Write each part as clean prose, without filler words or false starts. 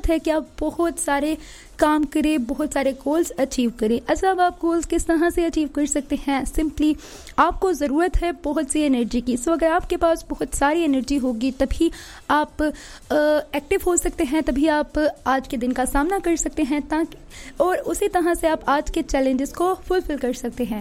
ज़रूरत है कि आप बहुत सारे काम करें, बहुत सारे गोल्स अचीव करें। अच्छा, अब आप गोल्स किस तरह से अचीव कर सकते हैं? सिंपली आपको ज़रूरत है बहुत सी एनर्जी की। सो अगर आपके पास बहुत सारी एनर्जी होगी तभी आप एक्टिव हो सकते हैं, तभी आप आज के दिन का सामना कर सकते हैं, ताकि और उसी तरह से आप आज के चैलेंजेस को फुलफिल कर सकते हैं।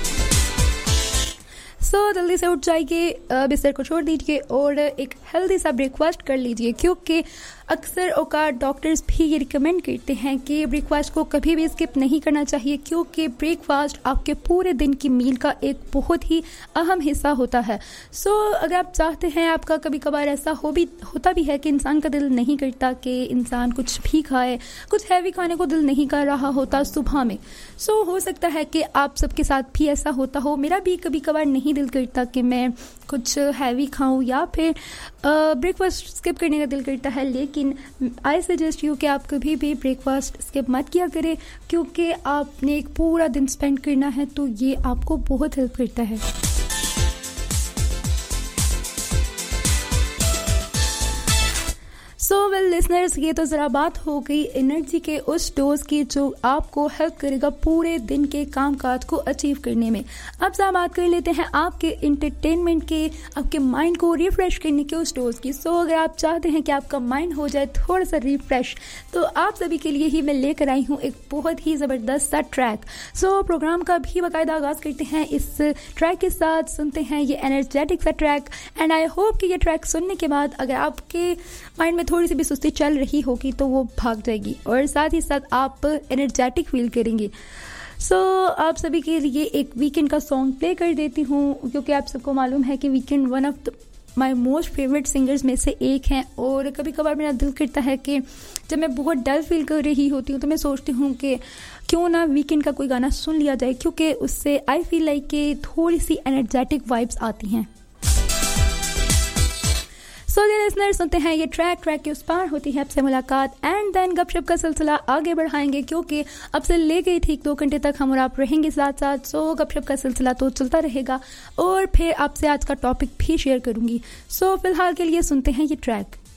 सो जल्दी से उठ जाइए, बिस्तर को छोड़ दीजिए और एक हेल्दी सा ब्रेकफास्ट कर लीजिए, क्योंकि अक्सर औकात डॉक्टर्स भी ये रिकमेंड करते हैं कि ब्रेकफास्ट को कभी भी स्किप नहीं करना चाहिए, क्योंकि ब्रेकफास्ट आपके पूरे दिन की मील का एक बहुत ही अहम हिस्सा होता है। सो अगर आप चाहते हैं, आपका कभी कभार ऐसा होता भी है कि इंसान का दिल नहीं करता कि इंसान कुछ भी खाए, कुछ हैवी खाने को दिल नहीं कर रहा होता सुबह में। सो हो सकता है कि आप सबके साथ भी ऐसा होता हो। मेरा भी कभी कभार नहीं दिल करता कि मैं कुछ हैवी खाऊं या फिर ब्रेकफास्ट स्किप करने का दिल करता है, लेकिन आई सजेस्ट यू कि आप कभी भी ब्रेकफास्ट स्किप मत किया करें, क्योंकि आपने एक पूरा दिन स्पेंड करना है, तो ये आपको बहुत हेल्प करता है। सो वेल लिसनर्स, ये तो ज़रा बात हो गई एनर्जी के उस डोज की जो आपको हेल्प करेगा पूरे दिन के कामकाज को अचीव करने में। अब ज़रा बात कर लेते हैं आपके इंटरटेनमेंट के, आपके माइंड को रिफ्रेश करने के उस डोज की। सो अगर आप चाहते हैं कि आपका माइंड हो जाए थोड़ा सा रिफ्रेश, तो आप सभी के लिए ही मैं लेकर आई हूँ एक बहुत ही ज़बरदस्त सा ट्रैक। सो प्रोग्राम का भी बाकायदा आगाज़ करते हैं इस ट्रैक के साथ। सुनते हैं ये एनर्जेटिक सा ट्रैक, एंड आई होप कि ये ट्रैक सुनने के बाद अगर आपके माइंड में थोड़ी सी भी सुस्ती चल रही होगी तो वो भाग जाएगी, और साथ ही साथ आप एनर्जेटिक फील करेंगे। सो आप सभी के लिए एक वीकेंड का सॉन्ग प्ले कर देती हूँ, क्योंकि आप सबको मालूम है कि weekend one of my most favourite singers में से एक हैं। और कभी कभार मेरा दिल करता है कि जब मैं बहुत डल फील कर रही होती हूँ तो मैं सोचती हूँ कि क्यों ना वीकेंड का कोई गाना सुन लिया जाए, क्योंकि उससे आई फील लाइक कि थोड़ी सी एनर्जेटिक वाइब्स आती हैं। सो लिसनर, सुनते हैं ये ट्रैक के उस पार होती है आपसे मुलाकात, एंड देन गपशप का सिलसिला आगे बढ़ाएंगे, क्योंकि अब से ले गई ठीक 2 घंटे तक हम और आप रहेंगे साथ साथ। सो गपशप का सिलसिला तो चलता रहेगा और फिर आपसे आज का टॉपिक भी शेयर करूंगी। सो फिलहाल के लिए सुनते हैं ये ट्रैक।